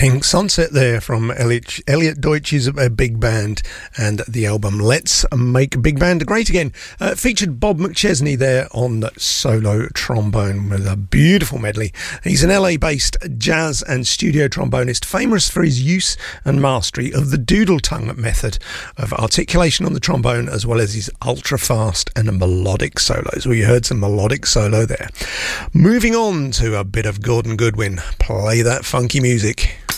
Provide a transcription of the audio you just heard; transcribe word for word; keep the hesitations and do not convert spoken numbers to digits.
Pink Sunset there from Elliot, Elliot Deutsch's uh, big band, and the album Let's Make Big Band Great Again. Uh, featured Bob McChesney there on the solo trombone with a beautiful medley. He's an L A-based jazz and studio trombonist, famous for his use and mastery of the doodle tongue method of articulation on the trombone, as well as his ultra-fast and melodic solos. We heard some melodic solo there. Moving on to a bit of Gordon Goodwin. Play that funky music.